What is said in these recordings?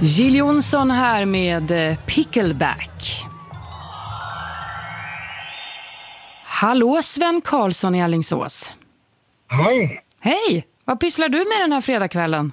Jill Johnson här med Pickleback. Hallå Sven Karlsson i Alingsås. Hej. Hej, vad pysslar du med den här fredagskvällen?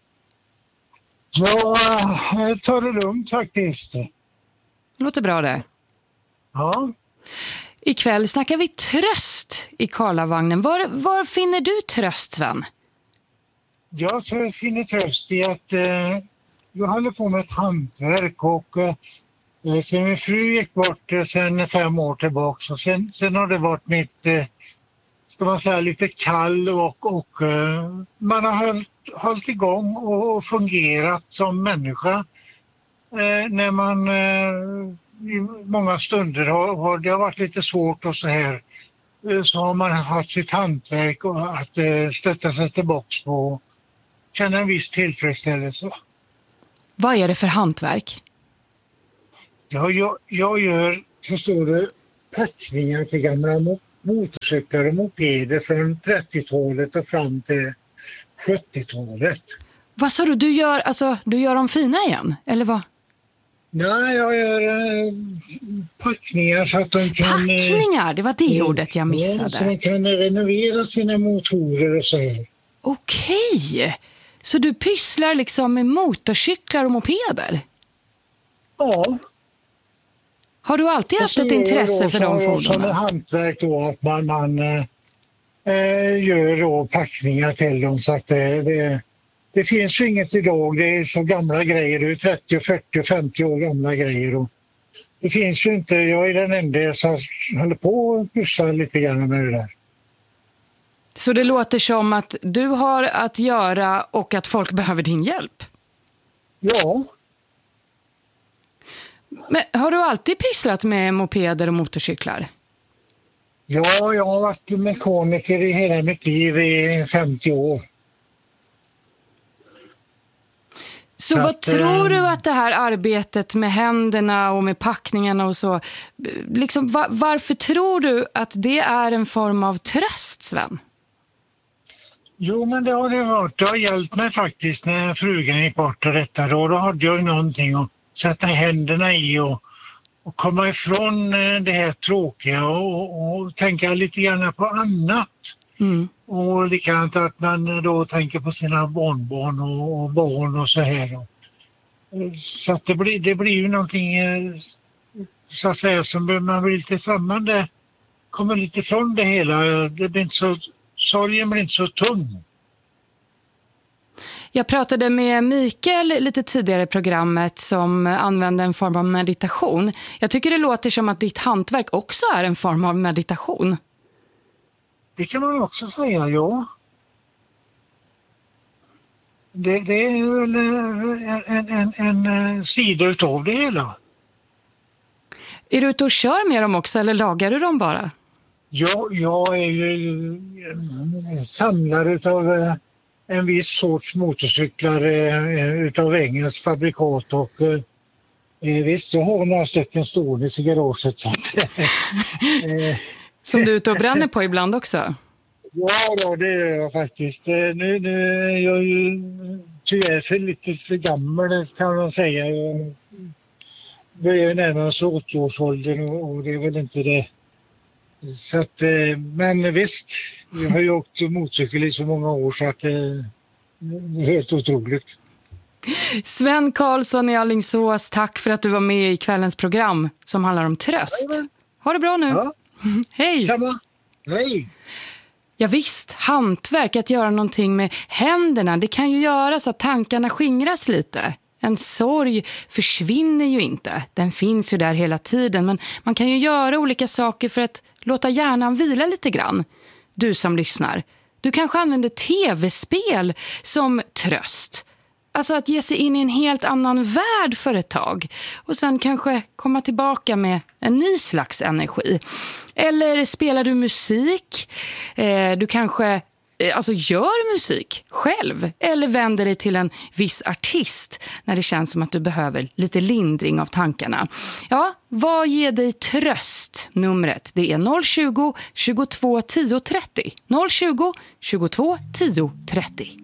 Jag tar det lugnt faktiskt. Låter bra det. Ja. Ikväll snackar vi tröst i Karlavagnen. Var finner du tröst, Sven? Jag finner tröst i att jag håller på med ett hantverk och sen min fru gick bort sen 5 år tillbaka och sen har det varit mitt, ska man säga, lite kall och man har hållit igång och fungerat som människa när man i många stunder har det har varit lite svårt och så här, så har man haft sitt hantverk och att stötta sig tillbaka på och känna en viss tillfredsställelse. Vad är det för hantverk? Ja, jag gör, förstår du, packningar till gamla motorcyklar och mopeder från 30-talet och fram till 70-talet. Vad sa du? Du gör dem fina igen, eller vad? Nej, jag gör packningar så att de kan... Packningar? Det var det ordet jag missade. Ja, så de kan renovera sina motorer och så här. Okej, så du pysslar liksom med motorcyklar och mopeder? Ja. Har du alltid haft ett intresse för de fordonen? Som ett hantverk då, att man gör då packningar till dem så att det finns ju inget idag. Det är så gamla grejer, det är 30, 40, 50 år gamla grejer. Och det finns ju inte, jag är den enda som håller på och pysslar lite grann med det där. Så det låter som att du har att göra och att folk behöver din hjälp? Ja. Men har du alltid pysslat med mopeder och motorcyklar? Ja, jag har varit mekaniker i hela mitt liv i 50 år. Så vad tror du att det här arbetet med händerna och med packningarna och så, liksom, varför tror du att det är en form av tröst, Sven? Jo, men det har det varit. Det har hjälpt mig faktiskt när frugan gick bort och detta. Då hade jag någonting att sätta händerna i och komma ifrån det här tråkiga och tänka lite grann på annat. Mm. Och likadant att man då tänker på sina barnbarn och barn och så här. Så att det blir ju någonting så att säga som man blir lite främmande, kommer lite ifrån det hela. Det blir inte så, sorgen blir inte så tung. Jag pratade med Mikael lite tidigare i programmet som använde en form av meditation. Jag tycker det låter som att ditt hantverk också är en form av meditation. Det kan man också säga, ja. Det är väl en sida utav det hela. Är du ute och kör med dem också eller lagar du dem bara? Ja, jag är ju samlare utav en viss sorts motorcyklar utav engelsk fabrikat och visst, jag har några stycken stående i garaget. Som du är ute och bränner på ibland också? Ja, det är jag faktiskt. Nu är jag ju tyvärr lite för gammal kan man säga. Jag börjar närmare sig 80-årsåldern och det är väl inte det. Så att, men visst, jag har ju åkt motorcykel i så många år så att det är helt otroligt. Sven Karlsson i Alingsås, tack för att du var med i kvällens program som handlar om tröst. Ha det bra nu. Ja. Hej. Samma. Hej. Ja visst, hantverk, att göra någonting med händerna, det kan ju göra så att tankarna skingras lite. En sorg försvinner ju inte, den finns ju där hela tiden, men man kan ju göra olika saker för att låta hjärnan vila lite grann. Du som lyssnar, du kanske använder tv-spel som tröst. Alltså att ge sig in i en helt annan värld för ett tag och sen kanske komma tillbaka med en ny slags energi. Eller spelar du musik? Du kanske gör musik själv eller vänder dig till en viss artist när det känns som att du behöver lite lindring av tankarna. Ja, vad ger dig tröst? Numret, det är 020 22 10 30. 020 22 10 30.